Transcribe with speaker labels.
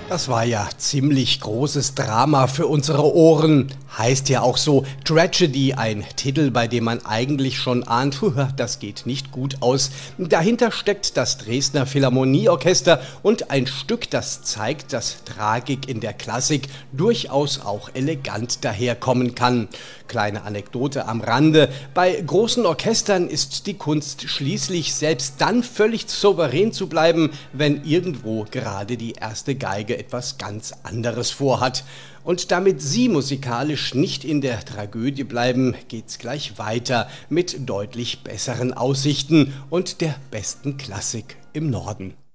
Speaker 1: Das war ja ziemlich großes Drama für unsere Ohren. Heißt ja auch so Tragedy, ein Titel, bei dem man eigentlich schon ahnt, das geht nicht gut aus. Dahinter steckt das Dresdner Philharmonieorchester und ein Stück, das zeigt, dass Tragik in der Klassik durchaus auch elegant daherkommen kann. Kleine Anekdote am Rande: Bei großen Orchestern ist die Kunst schließlich selbst dann völlig souverän zu bleiben, wenn irgendwo gerade die erste Geige etwas ganz anderes vorhat. Und damit Sie musikalisch nicht in der Tragödie bleiben, geht's gleich weiter mit deutlich besseren Aussichten und der besten Klassik im Norden.